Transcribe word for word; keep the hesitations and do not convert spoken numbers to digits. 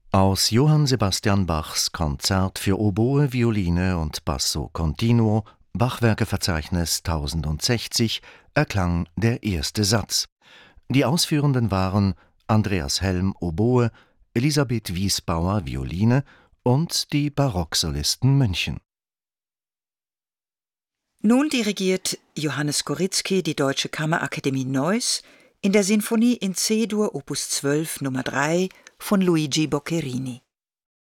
Aus Johann Sebastian Bachs Konzert für Oboe, Violine und Basso Continuo, Bachwerkeverzeichnis tausendsechzig, erklang der erste Satz. Die Ausführenden waren Andreas Helm, Oboe, Elisabeth Wiesbauer, Violine und die Barocksolisten München. Nun dirigiert Johannes Goritzky die Deutsche Kammerakademie Neuss in der Sinfonie in C-Dur Opus zwölf Nummer drei von Luigi Boccherini.